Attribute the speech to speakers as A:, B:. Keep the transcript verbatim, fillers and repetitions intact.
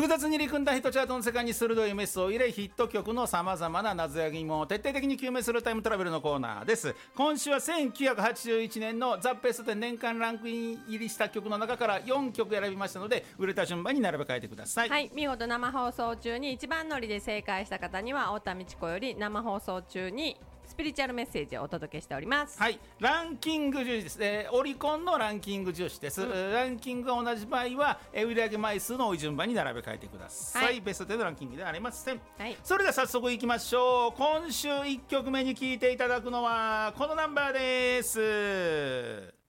A: 複雑に入り組んだヒットチャートの世界に鋭いメスを入れ、ヒット曲のさまざまな謎や疑問を徹底的に究明するタイムトラベルのコーナーです。今週はせんきゅうひゃくはちじゅういちねんのザ・ベストで年間ランクイン入りした曲の中からよんきょく選びましたので、売れた順番に並べ替えてください。
B: はい、見事生放送中に一番乗りで正解した方には太田美智子より生放送中にスピリチュアルメッセージをお届けしております。
A: はい、ランキング重視です、えー、オリコンのランキング重視です、うん、ランキングが同じ場合は、えー、売上枚数の多い順番に並べ替えてください、はい、ベストテンのランキングではありません、はい、それでは早速いきましょう。今週いっきょくめに聴いていただくのはこのナンバーです。